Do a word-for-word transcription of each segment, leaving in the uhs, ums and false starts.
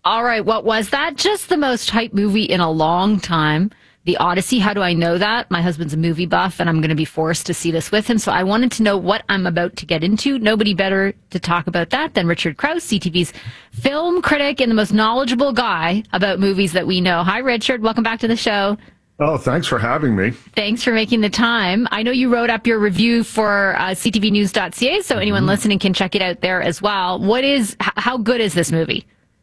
All right, what was that? Just the most hype movie in a long time. The Odyssey. How do I know that? My husband's a movie buff, and I'm going to be forced to see this with him. So I wanted to know what I'm about to get into. Nobody better to talk about that than Richard Krause, C T V's film critic and the most knowledgeable guy about movies that we know. Hi, Richard. Welcome back to the show. Oh, thanks for having me. Thanks for making the time. I know you wrote up your review for uh, c t v news dot c a, so anyone mm-hmm. listening can check it out there as well. What is, h- how good is this movie?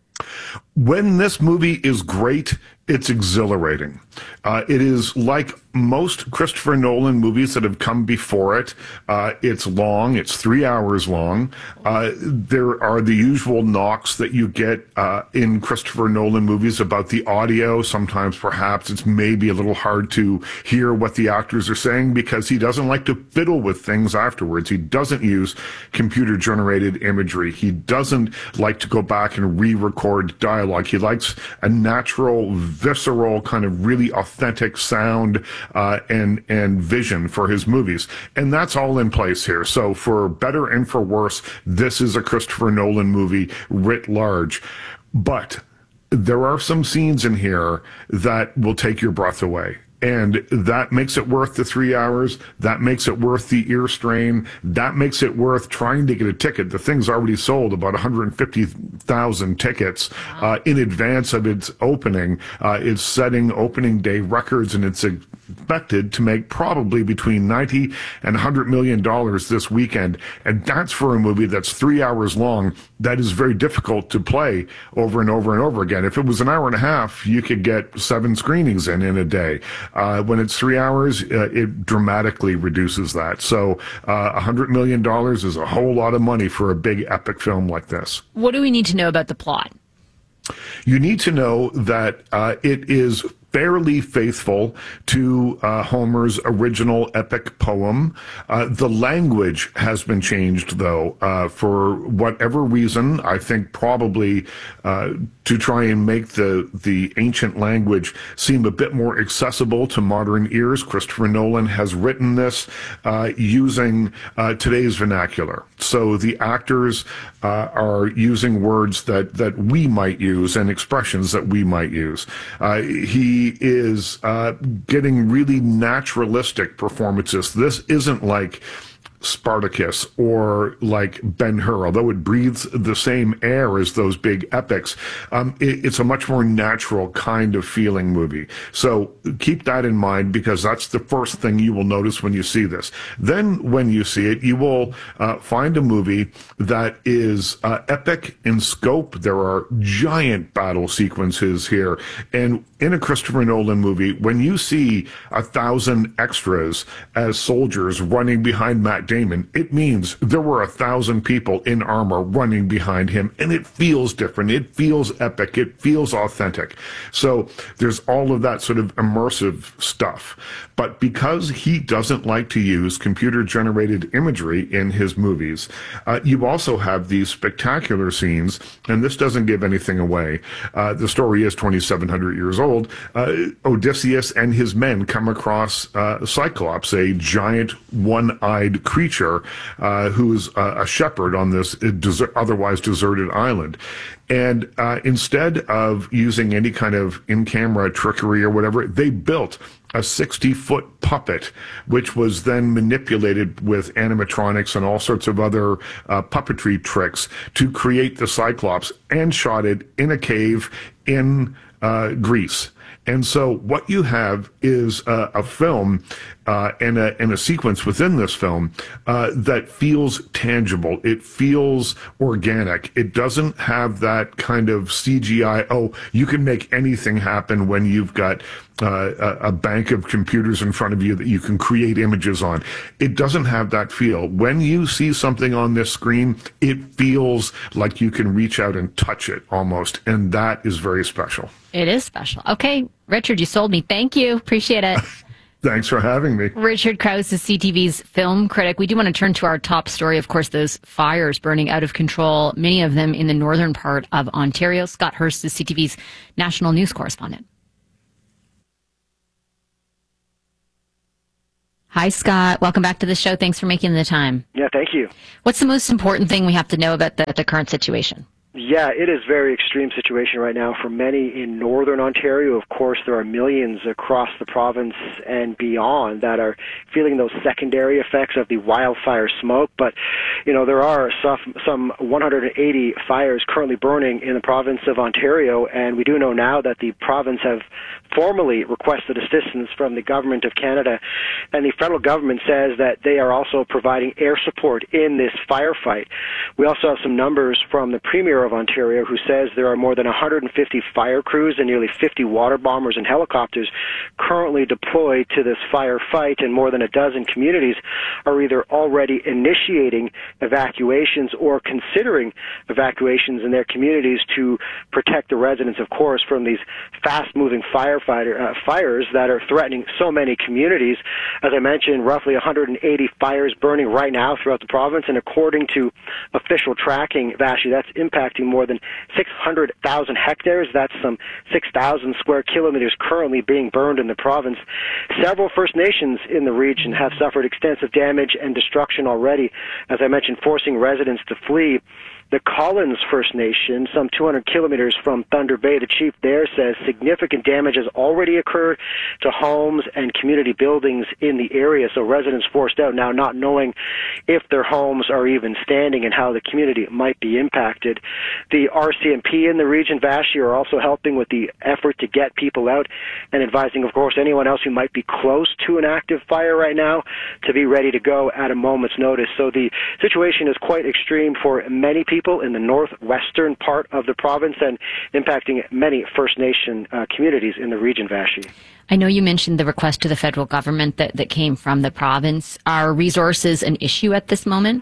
When this movie is great, it's exhilarating. Uh, it is like most Christopher Nolan movies that have come before it. Uh, it's long. It's three hours long. Uh, there are the usual knocks that you get uh, in Christopher Nolan movies about the audio. Sometimes perhaps it's maybe a little hard to hear what the actors are saying because he doesn't like to fiddle with things afterwards. He doesn't use computer-generated imagery. He doesn't like to go back and re-record dialogue. He likes a natural, visceral, kind of really authentic sound uh, and and vision for his movies. And that's all in place here. So for better and for worse, this is a Christopher Nolan movie writ large. But there are some scenes in here that will take your breath away. And that makes it worth the three hours. That makes it worth the ear strain. That makes it worth trying to get a ticket. The thing's already sold about one hundred fifty thousand tickets uh, in advance of its opening. Uh, it's setting opening day records, and it's expected to make probably between ninety and one hundred million dollars this weekend. And that's for a movie that's three hours long. That is very difficult to play over and over and over again. If it was an hour and a half, you could get seven screenings in in a day. Uh, when it's three hours, uh, it dramatically reduces that. So uh, one hundred million dollars is a whole lot of money for a big epic film like this. What do we need to know about the plot? You need to know that uh, it is fairly faithful to uh, Homer's original epic poem. Uh, the language has been changed, though, uh, for whatever reason. I think probably uh, to try and make the the ancient language seem a bit more accessible to modern ears. Christopher Nolan has written this uh, using uh, today's vernacular. So the actors uh, are using words that, that we might use and expressions that we might use. Uh, he He is uh, getting really naturalistic performances. This isn't like Spartacus or like Ben-Hur, although it breathes the same air as those big epics. Um, it, it's a much more natural kind of feeling movie. So keep that in mind, because that's the first thing you will notice when you see this. Then when you see it, you will uh, find a movie that is uh, epic in scope. There are giant battle sequences here. And in a Christopher Nolan movie, when you see a thousand extras as soldiers running behind Matt Damon, it means there were a thousand people in armor running behind him, and it feels different. It feels epic. It feels authentic. So there's all of that sort of immersive stuff. But because he doesn't like to use computer-generated imagery in his movies, uh, you also have these spectacular scenes, and this doesn't give anything away. Uh, the story is twenty-seven hundred years old. Uh, Odysseus and his men come across uh, Cyclops, a giant one-eyed creature uh, who's uh, a shepherd on this desert, otherwise deserted island. And uh, instead of using any kind of in-camera trickery or whatever, they built a sixty-foot puppet, which was then manipulated with animatronics and all sorts of other uh, puppetry tricks to create the Cyclops, and shot it in a cave in uh, Greece. And so what you have is uh, a film uh, and, a, and a sequence within this film uh, that feels tangible. It feels organic. It doesn't have that kind of C G I, oh, you can make anything happen when you've got uh, a, a bank of computers in front of you that you can create images on. It doesn't have that feel. When you see something on this screen, it feels like you can reach out and touch it almost, and that is very special. It is special. Okay, Richard, you sold me. Thank you. Appreciate it. Thanks for having me. Richard Krause is C T V's film critic. We do want to turn to our top story. Of course, those fires burning out of control, many of them in the northern part of Ontario. Scott Hurst is C T V's national news correspondent. Hi, Scott. Welcome back to the show. Thanks for making the time. Yeah, thank you. What's the most important thing we have to know about the, the current situation? Yeah, it is a very extreme situation right now for many in northern Ontario. Of course, there are millions across the province and beyond that are feeling those secondary effects of the wildfire smoke. But, you know, there are some, some one hundred eighty fires currently burning in the province of Ontario, and we do know now that the province have formally requested assistance from the Government of Canada, and the federal government says that they are also providing air support in this firefight. We also have some numbers from the Premier of Ontario, who says there are more than one hundred fifty fire crews and nearly fifty water bombers and helicopters currently deployed to this firefight, and more than a dozen communities are either already initiating evacuations or considering evacuations in their communities to protect the residents, of course, from these fast-moving firefighter uh, fires that are threatening so many communities. As I mentioned, roughly one hundred eighty fires burning right now throughout the province, and according to official tracking, Vashi, that's impacting more than six hundred thousand hectares. That's some six thousand square kilometers currently being burned in the province. Several First Nations in the region have suffered extensive damage and destruction already, as I mentioned, forcing residents to flee. The Collins First Nation, some two hundred kilometers from Thunder Bay, the chief there says significant damage has already occurred to homes and community buildings in the area, so residents forced out now, not knowing if their homes are even standing and how the community might be impacted. The R C M P in the region, Vashi, are also helping with the effort to get people out and advising, of course, anyone else who might be close to an active fire right now to be ready to go at a moment's notice. So the situation is quite extreme for many people in the northwestern part of the province and impacting many First Nation uh, communities in the region, Vashi. I know you mentioned the request to the federal government that, that came from the province. Are resources an issue at this moment?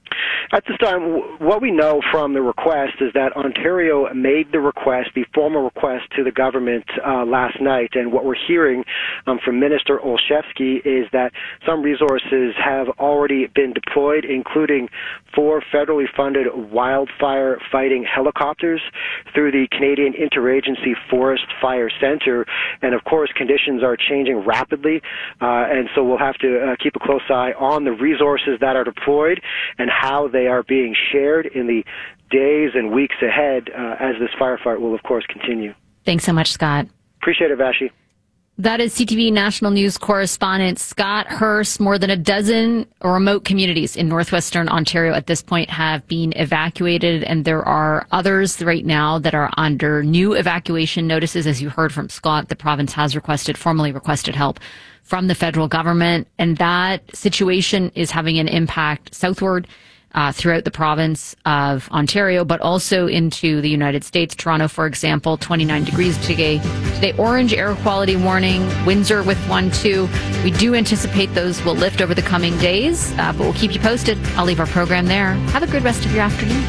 At this time, what we know from the request is that Ontario made the request, the formal request to the government uh, last night, and what we're hearing um, from Minister Olszewski is that some resources have already been deployed, including four federally funded wildfire fighting helicopters through the Canadian Interagency Forest Fire Centre, and of course conditions are changing rapidly, uh, and so we'll have to uh, keep a close eye on the resources that are deployed and how they are being shared in the days and weeks ahead uh, as this firefight will, of course, continue. Thanks so much, Scott. Appreciate it, Vashi. That is C T V National News correspondent Scott Hurst. More than a dozen remote communities in northwestern Ontario at this point have been evacuated, and there are others right now that are under new evacuation notices. As you heard from Scott, the province has requested, formally requested help from the federal government, and that situation is having an impact southward Uh, throughout the province of Ontario, but also into the United States. Toronto, for example, twenty-nine degrees today. Today, orange air quality warning. Windsor with one, two. We do anticipate those will lift over the coming days, uh, but we'll keep you posted. I'll leave our program there. Have a good rest of your afternoon.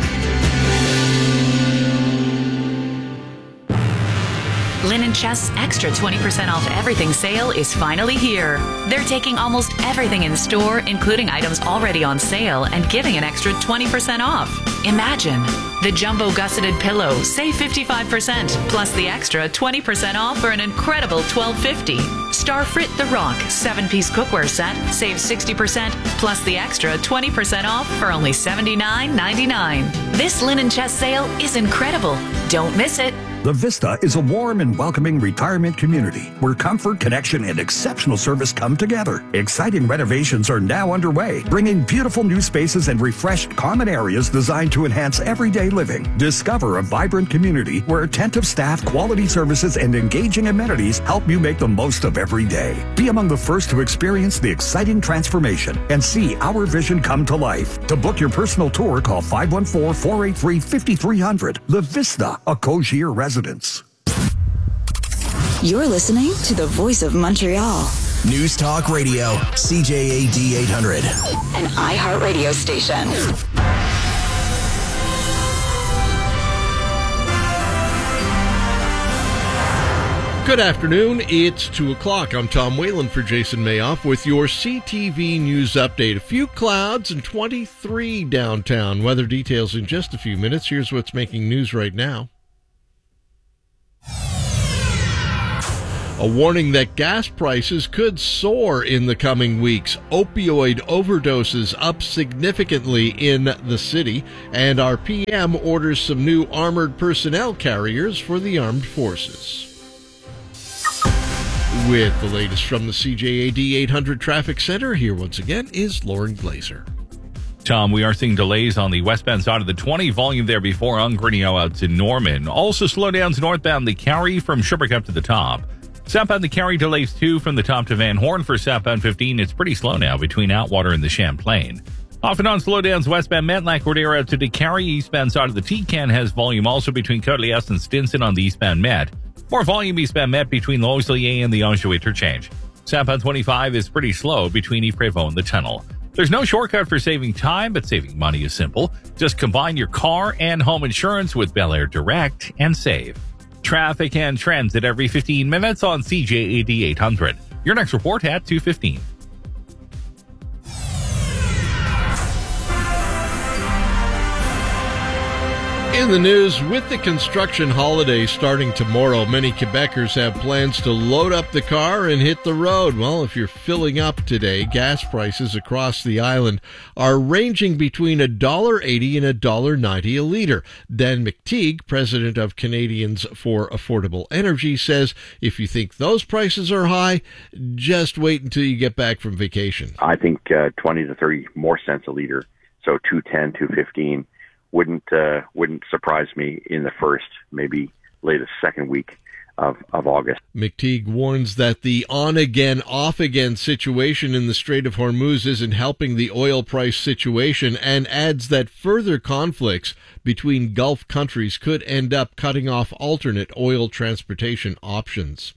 Linen Chest's extra twenty percent off everything sale is finally here. They're taking almost everything in store, including items already on sale, and giving an extra twenty percent off. Imagine the jumbo gusseted pillow, save fifty-five percent, plus the extra twenty percent off for an incredible twelve fifty. Starfrit the Rock seven-piece cookware set, save sixty percent, plus the extra twenty percent off for only seventy-nine ninety-nine. This Linen Chest sale is incredible. Don't miss it. The Vista is a warm and welcoming retirement community where comfort, connection, and exceptional service come together. Exciting renovations are now underway, bringing beautiful new spaces and refreshed common areas designed to enhance everyday living. Discover a vibrant community where attentive staff, quality services, and engaging amenities help you make the most of every day. Be among the first to experience the exciting transformation and see our vision come to life. To book your personal tour, call five one four, four eight three, five three zero zero. The Vista, a Cogier residence. You're listening to the Voice of Montreal. News Talk Radio, C J A D eight hundred. An iHeartRadio station. Good afternoon. It's two o'clock. I'm Tom Whalen for Jason Mayoff with your C T V News Update. A few clouds and twenty-three downtown. Weather details in just a few minutes. Here's what's making news right now. A warning that gas prices could soar in the coming weeks. Opioid overdoses up significantly in the city, and our P M orders some new armored personnel carriers for the armed forces. With the latest from the C J A D eight hundred Traffic Center, here once again is Lauren Glazer. Tom, we are seeing delays on the westbound side of the twenty, volume there before on Grineo out to Norman. Also slowdowns northbound the Carry from Sherbrooke up to the top. Southbound the Carry delays too from the top to Van Horn for southbound fifteen. It's pretty slow now between Outwater and the Champlain. Off and on slowdowns westbound Matlack Cordero out to the Carry. Eastbound side of the T-Can has volume also between Côte-Liesse and Stinson on the eastbound Met. More volume eastbound Met between Loiselier and the Anjou Interchange. Southbound twenty-five is pretty slow between Yves-Prévost and the Tunnel. There's no shortcut for saving time, but saving money is simple. Just combine your car and home insurance with Bel Air Direct and save. Traffic and transit every fifteen minutes on C J A D eight hundred. Your next report at two fifteen. In the news, with the construction holiday starting tomorrow, many Quebecers have plans to load up the car and hit the road. Well, if you're filling up today, gas prices across the island are ranging between one dollar eighty and one dollar ninety a litre. Dan McTeague, president of Canadians for Affordable Energy, says if you think those prices are high, just wait until you get back from vacation. I think uh, twenty to thirty more cents a litre, so two ten, two fifteen. Wouldn't uh, wouldn't surprise me in the first, maybe latest second week of, of August. McTeague warns that the on-again, off-again situation in the Strait of Hormuz isn't helping the oil price situation, and adds that further conflicts between Gulf countries could end up cutting off alternate oil transportation options.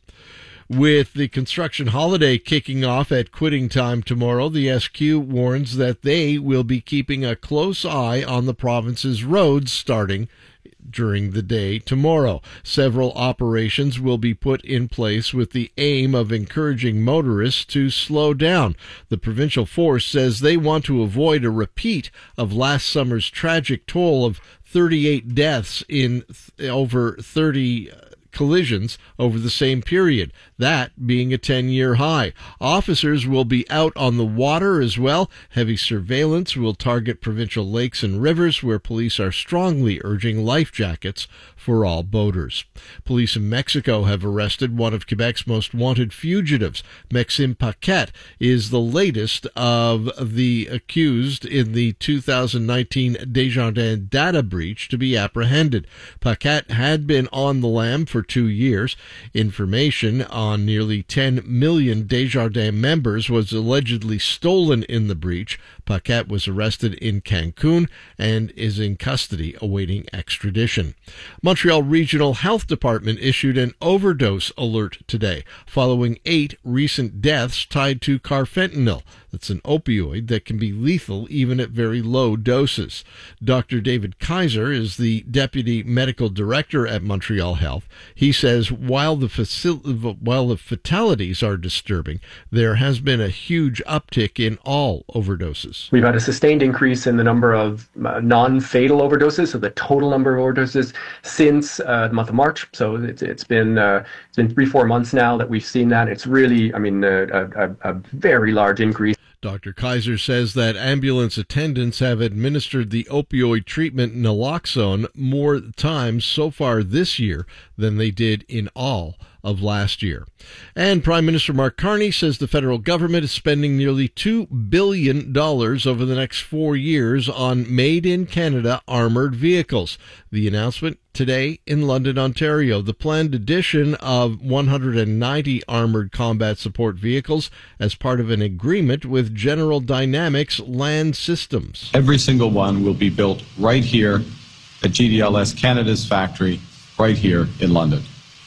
With the construction holiday kicking off at quitting time tomorrow, the S Q warns that they will be keeping a close eye on the province's roads starting during the day tomorrow. Several operations will be put in place with the aim of encouraging motorists to slow down. The provincial force says they want to avoid a repeat of last summer's tragic toll of thirty-eight deaths in th- over thirty collisions over the same period, that being a ten-year high. Officers will be out on the water as well. Heavy surveillance will target provincial lakes and rivers, where police are strongly urging life jackets for all boaters. Police in Mexico have arrested one of Quebec's most wanted fugitives. Maxime Paquette is the latest of the accused in the two thousand nineteen Desjardins data breach to be apprehended. Paquette had been on the lam for two years. Information on nearly ten million Desjardins members was allegedly stolen in the breach. Paquette was arrested in Cancun and is in custody awaiting extradition. Montreal Regional Health Department issued an overdose alert today following eight recent deaths tied to carfentanil. That's an opioid that can be lethal even at very low doses. Doctor David Kaiser is the Deputy Medical Director at Montreal Health. He says while the, facil- while the fatalities are disturbing, there has been a huge uptick in all overdoses. We've had a sustained increase in the number of uh, non-fatal overdoses, so the total number of overdoses since uh, the month of March. So it's, it's been uh, it's been three, four months now that we've seen that. It's really, I mean, a, a, a very large increase. Doctor Kaiser says that ambulance attendants have administered the opioid treatment naloxone more times so far this year than they did in all of last year. And Prime Minister Mark Carney says the federal government is spending nearly two billion dollars over the next four years on made-in-Canada armored vehicles. The announcement today in London, Ontario. The planned addition of one hundred ninety armored combat support vehicles as part of an agreement with General Dynamics Land Systems. Every single one will be built right here at G D L S Canada's factory, right here in London.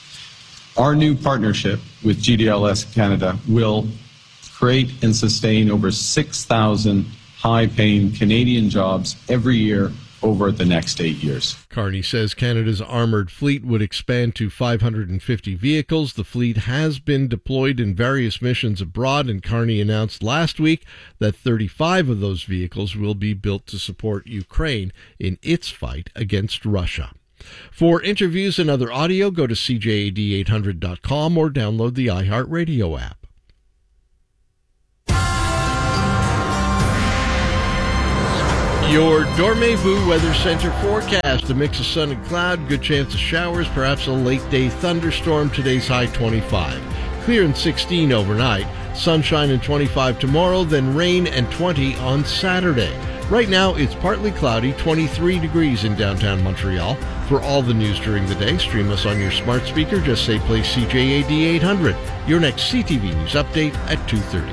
Our new partnership with G D L S Canada will create and sustain over six thousand high-paying Canadian jobs every year over the next eight years. Carney says Canada's armored fleet would expand to five hundred fifty vehicles. The fleet has been deployed in various missions abroad, and Carney announced last week that thirty-five of those vehicles will be built to support Ukraine in its fight against Russia. For interviews and other audio, go to C J A D eight hundred dot com or download the iHeartRadio app. Your Dormez-vous Weather Center forecast. A mix of sun and cloud, good chance of showers, perhaps a late-day thunderstorm. Today's high twenty-five. Clear and sixteen overnight. Sunshine and twenty-five tomorrow, then rain and twenty on Saturday. Right now, it's partly cloudy, twenty-three degrees in downtown Montreal. For all the news during the day, stream us on your smart speaker. Just say play C J A D eight hundred. Your next C T V News update at two thirty.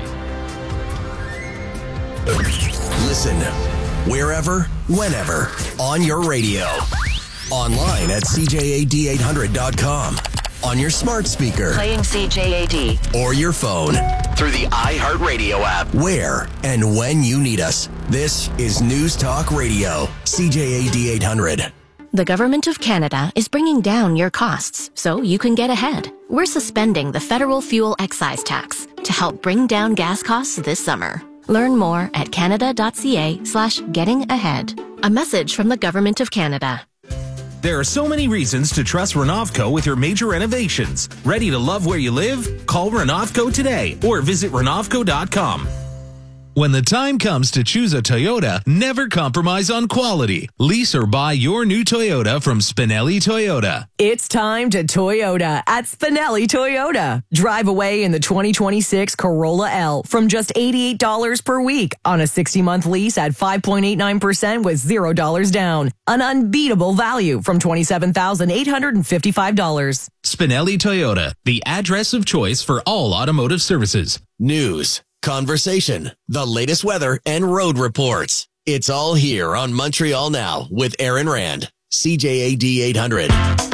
Listen wherever, whenever, on your radio. Online at C J A D eight hundred dot com. On your smart speaker. Playing C J A D. Or your phone. Through the iHeartRadio app. Where and when you need us. This is News Talk Radio. C J A D eight hundred. The Government of Canada is bringing down your costs so you can get ahead. We're suspending the federal fuel excise tax to help bring down gas costs this summer. Learn more at canada.ca slash getting ahead. A message from the Government of Canada. There are so many reasons to trust Renovco with your major renovations. Ready to love where you live? Call Renovco today or visit renovco dot com. When the time comes to choose a Toyota, never compromise on quality. Lease or buy your new Toyota from Spinelli Toyota. It's time to Toyota at Spinelli Toyota. Drive away in the twenty twenty-six Corolla L from just eighty-eight dollars per week on a sixty-month lease at five point eight nine percent with zero dollars down. An unbeatable value from twenty-seven thousand eight hundred fifty-five dollars. Spinelli Toyota, the address of choice for all automotive services. News, conversation, the latest weather, and road reports. It's all here on Montreal Now with Aaron Rand. C J A D eight hundred.